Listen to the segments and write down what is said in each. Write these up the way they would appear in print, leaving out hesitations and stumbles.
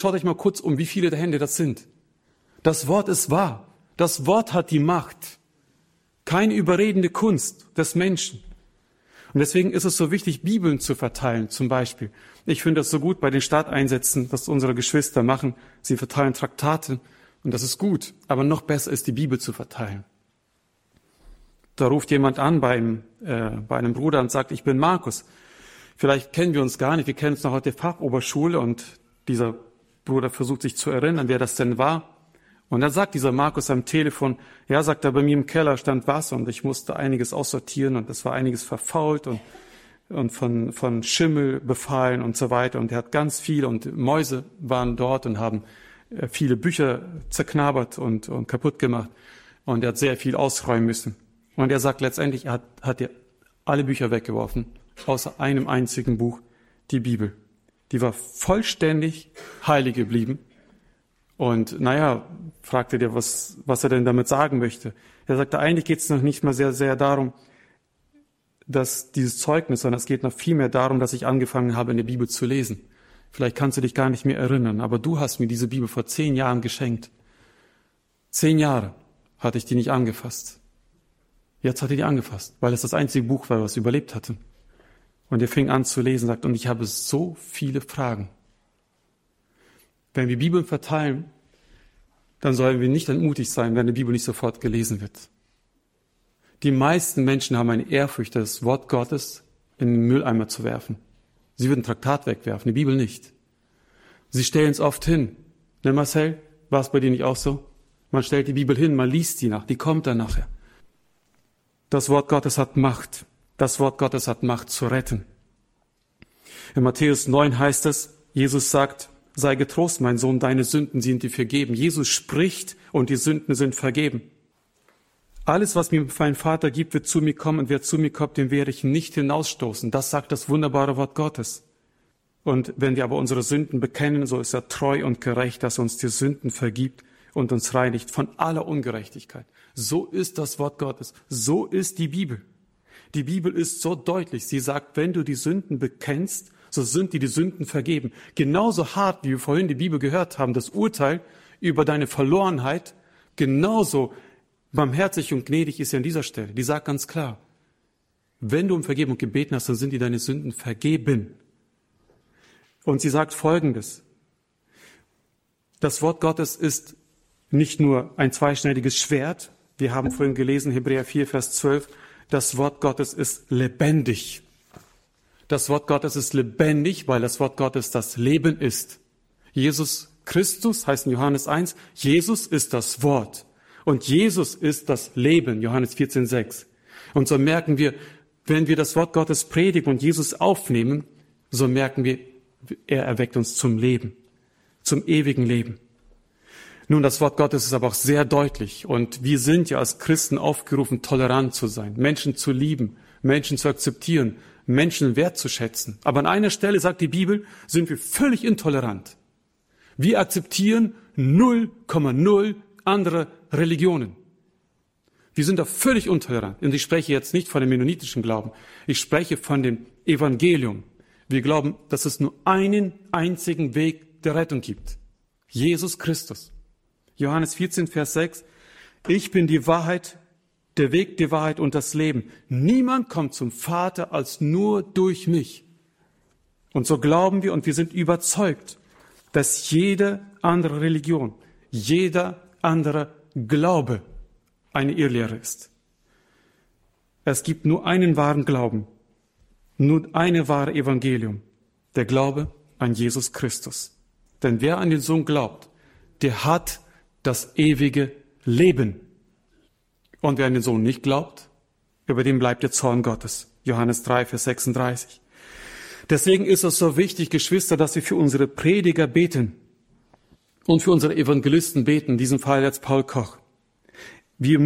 schaut euch mal kurz um, wie viele der Hände das sind. Das Wort ist wahr. Das Wort hat die Macht. Keine überredende Kunst des Menschen. Und deswegen ist es so wichtig, Bibeln zu verteilen, zum Beispiel. Ich finde das so gut bei den Starteinsätzen, was unsere Geschwister machen. Sie verteilen Traktate und das ist gut. Aber noch besser ist, die Bibel zu verteilen. Da ruft jemand an bei einem Bruder und sagt, ich bin Markus. Vielleicht kennen wir uns gar nicht, wir kennen uns noch aus der Fachoberschule und dieser Bruder versucht sich zu erinnern, wer das denn war. Und dann sagt dieser Markus am Telefon, ja, sagt er, bei mir im Keller stand Wasser und ich musste einiges aussortieren und es war einiges verfault und von Schimmel befallen und so weiter. Und er hat ganz viel und Mäuse waren dort und haben viele Bücher zerknabbert und kaputt gemacht. Und er hat sehr viel ausräumen müssen. Und er sagt letztendlich, er hat alle Bücher weggeworfen, außer einem einzigen Buch, die Bibel. Die war vollständig heilig geblieben. Und fragte der, was er denn damit sagen möchte. Er sagte, eigentlich geht es noch nicht mal sehr, sehr darum, dass dieses Zeugnis, sondern es geht noch viel mehr darum, dass ich angefangen habe, in der Bibel zu lesen. Vielleicht kannst du dich gar nicht mehr erinnern, aber du hast mir diese Bibel vor 10 Jahren geschenkt. 10 Jahre hatte ich die nicht angefasst. Jetzt hat er die angefasst, weil es das einzige Buch war, was überlebt hatte. Und er fing an zu lesen, sagt, und ich habe so viele Fragen. Wenn wir Bibeln verteilen, dann sollen wir nicht entmutigt sein, wenn die Bibel nicht sofort gelesen wird. Die meisten Menschen haben eine Ehrfurcht, das Wort Gottes in den Mülleimer zu werfen. Sie würden ein Traktat wegwerfen, die Bibel nicht. Sie stellen es oft hin. Ne, Marcel, war es bei dir nicht auch so? Man stellt die Bibel hin, man liest die nach, die kommt dann nachher. Das Wort Gottes hat Macht. Das Wort Gottes hat Macht zu retten. In Matthäus 9 heißt es, Jesus sagt, sei getrost, mein Sohn, deine Sünden sind dir vergeben. Jesus spricht und die Sünden sind vergeben. Alles, was mir mein Vater gibt, wird zu mir kommen und wer zu mir kommt, den werde ich nicht hinausstoßen. Das sagt das wunderbare Wort Gottes. Und wenn wir aber unsere Sünden bekennen, so ist er treu und gerecht, dass er uns die Sünden vergibt und uns reinigt von aller Ungerechtigkeit. So ist das Wort Gottes. So ist die Bibel. Die Bibel ist so deutlich. Sie sagt, wenn du die Sünden bekennst, so sind dir die Sünden vergeben. Genauso hart, wie wir vorhin die Bibel gehört haben, das Urteil über deine Verlorenheit, genauso barmherzig und gnädig ist sie an dieser Stelle. Die sagt ganz klar, wenn du um Vergebung gebeten hast, dann sind dir deine Sünden vergeben. Und sie sagt Folgendes. Das Wort Gottes ist nicht nur ein zweischneidiges Schwert. Wir haben vorhin gelesen, Hebräer 4, Vers 12, das Wort Gottes ist lebendig. Das Wort Gottes ist lebendig, weil das Wort Gottes das Leben ist. Jesus Christus heißt in Johannes 1, Jesus ist das Wort. Und Jesus ist das Leben, Johannes 14, 6. Und so merken wir, wenn wir das Wort Gottes predigen und Jesus aufnehmen, so merken wir, er erweckt uns zum Leben, zum ewigen Leben. Nun, das Wort Gottes ist aber auch sehr deutlich. Und wir sind ja als Christen aufgerufen, tolerant zu sein, Menschen zu lieben, Menschen zu akzeptieren, Menschen wertzuschätzen. Aber an einer Stelle, sagt die Bibel, sind wir völlig intolerant. Wir akzeptieren 0,0 andere Religionen. Wir sind da völlig intolerant. Und ich spreche jetzt nicht von dem mennonitischen Glauben. Ich spreche von dem Evangelium. Wir glauben, dass es nur einen einzigen Weg der Rettung gibt. Jesus Christus. Johannes 14, Vers 6. Ich bin die Wahrheit, der Weg, die Wahrheit und das Leben. Niemand kommt zum Vater als nur durch mich. Und so glauben wir und wir sind überzeugt, dass jede andere Religion, jeder andere Glaube eine Irrlehre ist. Es gibt nur einen wahren Glauben, nur eine wahre Evangelium, der Glaube an Jesus Christus. Denn wer an den Sohn glaubt, der hat das ewige Leben. Und wer an den Sohn nicht glaubt, über den bleibt der Zorn Gottes. Johannes 3, Vers 36. Deswegen ist es so wichtig, Geschwister, dass wir für unsere Prediger beten und für unsere Evangelisten beten, in diesem Fall jetzt Paul Koch. Wir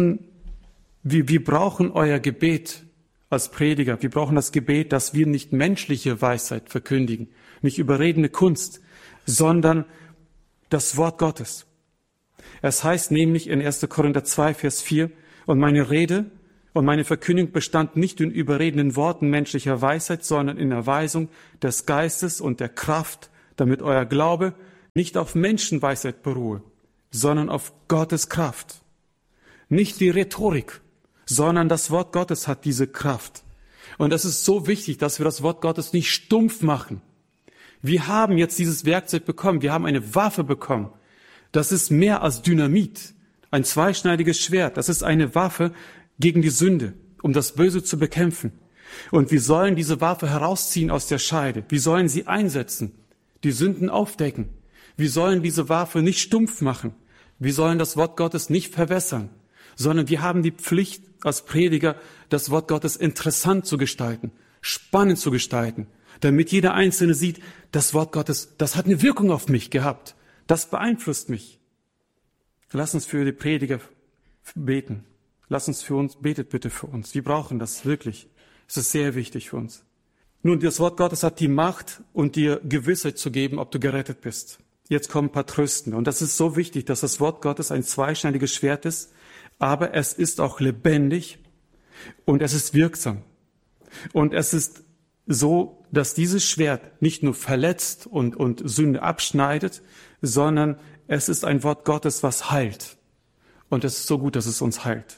brauchen euer Gebet als Prediger. Wir brauchen das Gebet, dass wir nicht menschliche Weisheit verkündigen, nicht überredende Kunst, sondern das Wort Gottes. Es heißt nämlich in 1. Korinther 2, Vers 4, und meine Rede und meine Verkündigung bestand nicht in überredenden Worten menschlicher Weisheit, sondern in Erweisung des Geistes und der Kraft, damit euer Glaube nicht auf Menschenweisheit beruhe, sondern auf Gottes Kraft. Nicht die Rhetorik, sondern das Wort Gottes hat diese Kraft. Und es ist so wichtig, dass wir das Wort Gottes nicht stumpf machen. Wir haben jetzt dieses Werkzeug bekommen, wir haben eine Waffe bekommen. Das ist mehr als Dynamit, ein zweischneidiges Schwert. Das ist eine Waffe gegen die Sünde, um das Böse zu bekämpfen. Und wir sollen diese Waffe herausziehen aus der Scheide. Wir sollen sie einsetzen, die Sünden aufdecken. Wir sollen diese Waffe nicht stumpf machen. Wir sollen das Wort Gottes nicht verwässern, sondern wir haben die Pflicht als Prediger, das Wort Gottes interessant zu gestalten, spannend zu gestalten, damit jeder Einzelne sieht, das Wort Gottes, das hat eine Wirkung auf mich gehabt. Das beeinflusst mich. Lass uns für die Prediger beten. Lass uns für uns, betet bitte für uns. Wir brauchen das wirklich. Es ist sehr wichtig für uns. Nun, das Wort Gottes hat die Macht, und dir Gewissheit zu geben, ob du gerettet bist. Jetzt kommen ein paar Tröstende. Und das ist so wichtig, dass das Wort Gottes ein zweischneidiges Schwert ist, aber es ist auch lebendig und es ist wirksam. Und es ist so, dass dieses Schwert nicht nur verletzt und Sünde abschneidet, sondern es ist ein Wort Gottes, was heilt. Und es ist so gut, dass es uns heilt.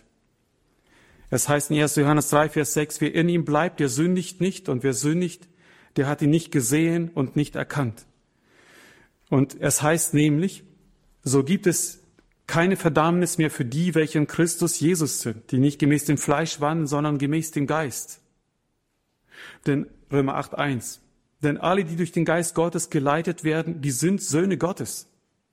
Es heißt in 1. Johannes 3, Vers 6, wer in ihm bleibt, der sündigt nicht, und wer sündigt, der hat ihn nicht gesehen und nicht erkannt. Und es heißt nämlich, so gibt es keine Verdammnis mehr für die, welche in Christus Jesus sind, die nicht gemäß dem Fleisch wandeln, sondern gemäß dem Geist. Denn Römer 8, 1, denn alle, die durch den Geist Gottes geleitet werden, die sind Söhne Gottes.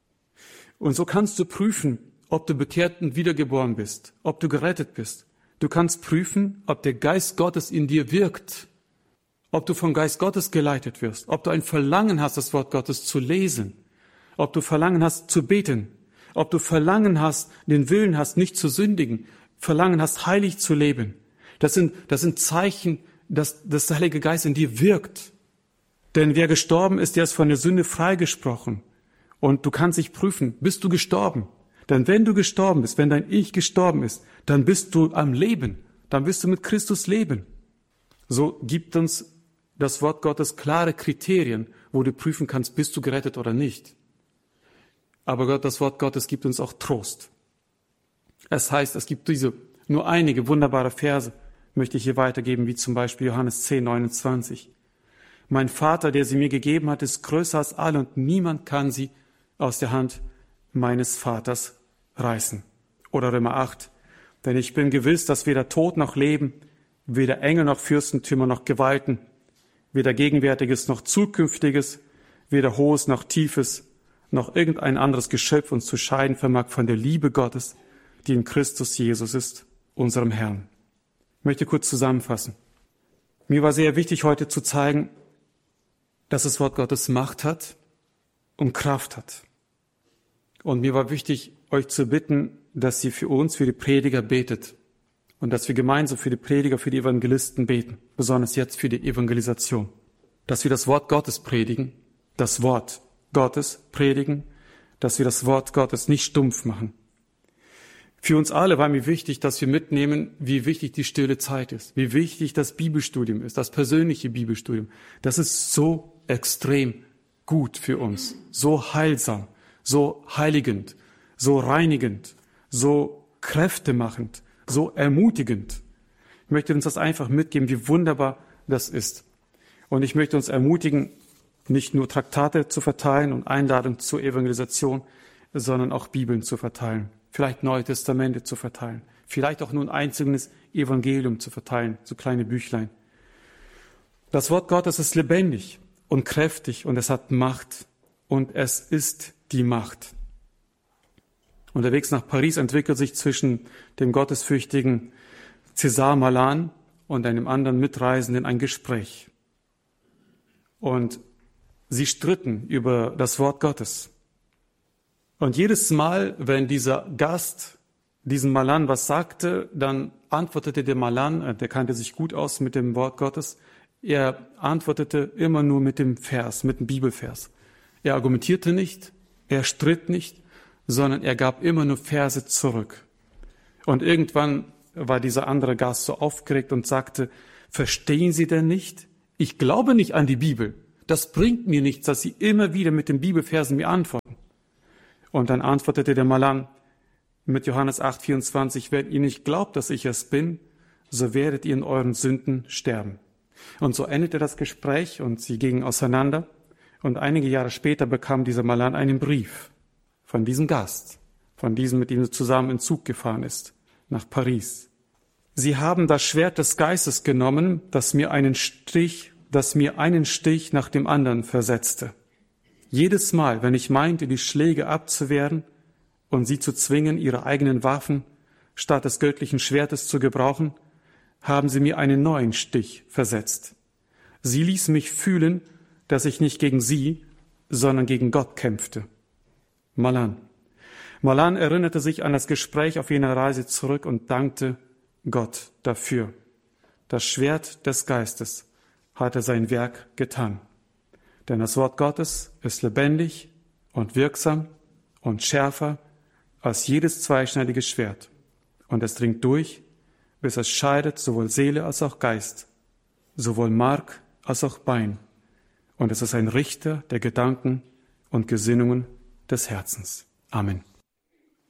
Und so kannst du prüfen, ob du bekehrt und wiedergeboren bist, ob du gerettet bist. Du kannst prüfen, ob der Geist Gottes in dir wirkt, ob du vom Geist Gottes geleitet wirst, ob du ein Verlangen hast, das Wort Gottes zu lesen, ob du Verlangen hast zu beten, ob du Verlangen hast, den Willen hast, nicht zu sündigen, Verlangen hast, heilig zu leben. Das sind Zeichen, dass der Heilige Geist in dir wirkt. Denn wer gestorben ist, der ist von der Sünde freigesprochen. Und du kannst dich prüfen, bist du gestorben? Denn wenn du gestorben bist, wenn dein Ich gestorben ist, dann bist du am Leben, dann bist du mit Christus leben. So gibt uns das Wort Gottes klare Kriterien, wo du prüfen kannst, bist du gerettet oder nicht. Aber das Wort Gottes gibt uns auch Trost. Es heißt, es gibt nur einige wunderbare Verse, möchte ich hier weitergeben, wie zum Beispiel Johannes 10, 29. Mein Vater, der sie mir gegeben hat, ist größer als alle, und niemand kann sie aus der Hand meines Vaters reißen. Oder Römer 8, denn ich bin gewiss, dass weder Tod noch Leben, weder Engel noch Fürstentümer noch Gewalten, weder Gegenwärtiges noch Zukünftiges, weder Hohes noch Tiefes, noch irgendein anderes Geschöpf uns zu scheiden vermag von der Liebe Gottes, die in Christus Jesus ist, unserem Herrn. Ich möchte kurz zusammenfassen. Mir war sehr wichtig, heute zu zeigen, dass das Wort Gottes Macht hat und Kraft hat. Und mir war wichtig, euch zu bitten, dass ihr für uns, für die Prediger betet und dass wir gemeinsam für die Prediger, für die Evangelisten beten, besonders jetzt für die Evangelisation. Dass wir das Wort Gottes predigen, das Wort Gottes predigen, dass wir das Wort Gottes nicht stumpf machen. Für uns alle war mir wichtig, dass wir mitnehmen, wie wichtig die stille Zeit ist, wie wichtig das Bibelstudium ist, das persönliche Bibelstudium. Das ist so extrem gut für uns, so heilsam, so heiligend, so reinigend, so kräftemachend, so ermutigend. Ich möchte uns das einfach mitgeben, wie wunderbar das ist. Und ich möchte uns ermutigen, nicht nur Traktate zu verteilen und Einladungen zur Evangelisation, sondern auch Bibeln zu verteilen, vielleicht Neue Testamente zu verteilen, vielleicht auch nur ein einzelnes Evangelium zu verteilen, so kleine Büchlein. Das Wort Gottes ist lebendig und kräftig und es hat Macht und es ist die Macht. Unterwegs nach Paris entwickelt sich zwischen dem gottesfürchtigen César Malan und einem anderen Mitreisenden ein Gespräch. Und sie stritten über das Wort Gottes. Und jedes Mal, wenn dieser Gast diesem Malan was sagte, dann antwortete der Malan, der kannte sich gut aus mit dem Wort Gottes, er antwortete immer nur mit dem Vers, mit dem Bibelvers. Er argumentierte nicht, er stritt nicht, sondern er gab immer nur Verse zurück. Und irgendwann war dieser andere Gast so aufgeregt und sagte, verstehen Sie denn nicht? Ich glaube nicht an die Bibel, Das bringt mir nichts, dass Sie immer wieder mit den Bibelversen mir antworten. Und dann antwortete der Malan mit Johannes 8,24, wenn ihr nicht glaubt, dass ich es bin, so werdet ihr in euren Sünden sterben. Und so endete das Gespräch und sie gingen auseinander. Und einige Jahre später bekam dieser Malan einen Brief von diesem Gast, von diesem, mit dem er zusammen in Zug gefahren ist, nach Paris. Sie haben das Schwert des Geistes genommen, das mir einen Stich nach dem anderen versetzte. Jedes Mal, wenn ich meinte, die Schläge abzuwehren und sie zu zwingen, ihre eigenen Waffen statt des göttlichen Schwertes zu gebrauchen, haben sie mir einen neuen Stich versetzt. Sie ließen mich fühlen, dass ich nicht gegen sie, sondern gegen Gott kämpfte. Malan erinnerte sich an das Gespräch auf jener Reise zurück und dankte Gott dafür. Das Schwert des Geistes hatte sein Werk getan. Denn das Wort Gottes ist lebendig und wirksam und schärfer als jedes zweischneidige Schwert. Und es dringt durch, bis es scheidet sowohl Seele als auch Geist, sowohl Mark als auch Bein. Und es ist ein Richter der Gedanken und Gesinnungen des Herzens. Amen.